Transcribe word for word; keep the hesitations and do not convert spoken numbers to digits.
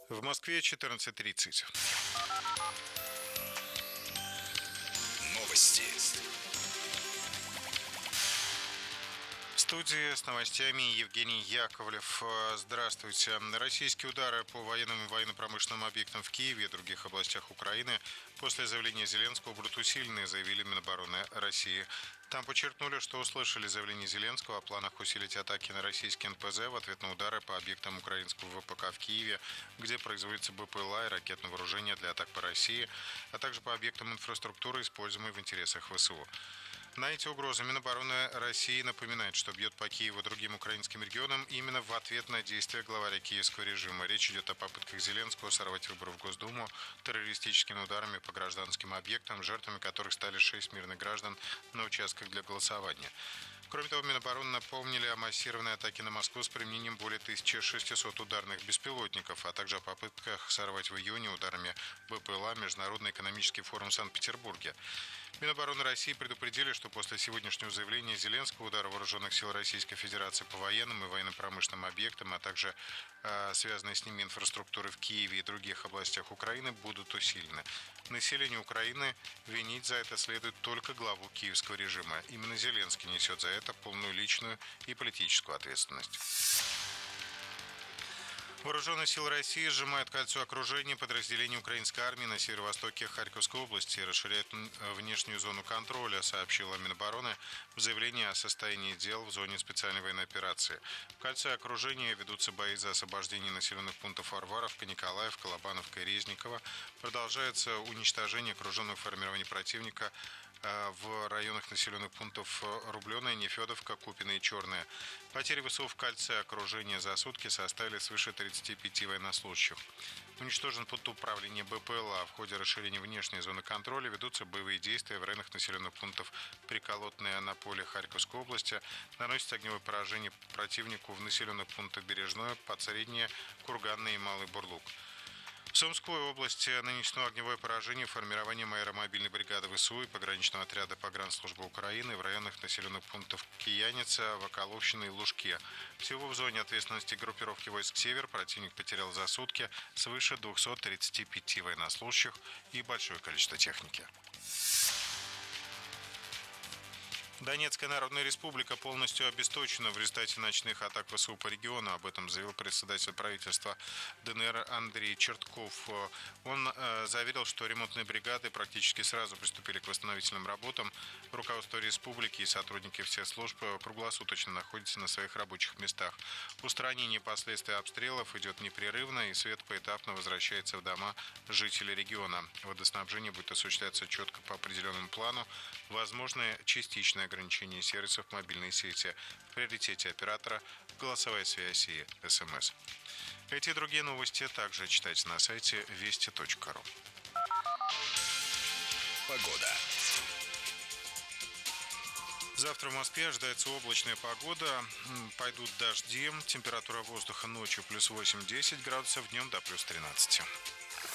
В Москве четырнадцать тридцать. Новости. В студии с новостями Евгений Яковлев. Здравствуйте. Российские удары по военным и военно-промышленным объектам в Киеве и других областях Украины после заявления Зеленского будут усилены, заявили Минобороны России. Там подчеркнули, что услышали заявление Зеленского о планах усилить атаки на российские эн пэ зэ в ответ на удары по объектам украинского вэ пэ ка в Киеве, где производится бэ пэ эл а и ракетное вооружение для атак по России, а также по объектам инфраструктуры, используемой в интересах вэ эс у. На эти угрозы Минобороны России напоминает, что бьет по Киеву и другим украинским регионам именно в ответ на действия главаря киевского режима. Речь идет о попытках Зеленского сорвать выборы в Госдуму террористическими ударами по гражданским объектам, жертвами которых стали шесть мирных граждан на участках для голосования. Кроме того, Минобороны напомнили о массированной атаке на Москву с применением более тысячи шестисот ударных беспилотников, а также о попытках сорвать в июне ударами бэ пэ эл а Международный экономический форум в Санкт-Петербурге. Минобороны России предупредили, что после сегодняшнего заявления Зеленского удары вооруженных сил Российской Федерации по военным и военно-промышленным объектам, а также э, связанной с ними инфраструктуры в Киеве и других областях Украины будут усилены. Население Украины винить за это следует только главу киевского режима. Именно Зеленский несет за это полную личную и политическую ответственность. Вооруженные силы России сжимают кольцо окружения подразделений украинской армии на северо-востоке Харьковской области и расширяют внешнюю зону контроля, сообщила Минобороны в заявлении о состоянии дел в зоне специальной военной операции. В кольце окружения ведутся бои за освобождение населенных пунктов Варваровка, Николаевка, Лобановка и Резникова. Продолжается уничтожение окруженных формирований противника в районах населенных пунктов Рубленая, Нефедовка, Купино и Черная. Потери вэ эс у в кольце окружения за сутки составили свыше тридцати пяти военнослужащих. Уничтожен пункт управления бэ пэ эл а. В ходе расширения внешней зоны контроля ведутся боевые действия в районах населенных пунктов Приколотное на поле Харьковской области. Наносится огневое поражение противнику в населенных пунктах Бережное, Подсреднее, Курганное и Малый Бурлук. В Сумской области нанесено огневое поражение формированием аэромобильной бригады вэ эс у и пограничного отряда погранслужбы Украины в районах населенных пунктов Кияница, Воколовщина и Лужке. Всего в зоне ответственности группировки войск «Север» противник потерял за сутки свыше двухсот тридцати пяти военнослужащих и большое количество техники. Донецкая Народная Республика полностью обесточена в результате ночных атак вэ эс у по региону. Об этом заявил председатель правительства дэ эн эр Андрей Чертков. Он э, заверил, что ремонтные бригады практически сразу приступили к восстановительным работам. Руководство республики и сотрудники всех служб круглосуточно находятся на своих рабочих местах. Устранение последствий обстрелов идет непрерывно, и свет поэтапно возвращается в дома жителей региона. Водоснабжение будет осуществляться четко по определенному плану. Возможно частичное ограничение сервисов мобильной сети. В приоритете оператора голосовая связь и эс эм эс. Эти и другие новости также читайте на сайте вести точка ру. Погода. Завтра в Москве ожидается облачная погода, пойдут дожди, температура воздуха ночью плюс восемь-десять градусов, днем до плюс тринадцати.